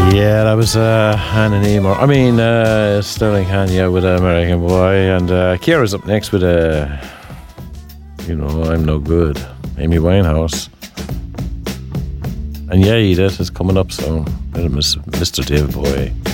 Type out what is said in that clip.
Yeah, that was Hannah Nemo. Sterling Hanya with American Boy. And Kiara's up next with I'm No Good. Amy Winehouse. And yeah, Edith is coming up, so Mr. Dave Boy.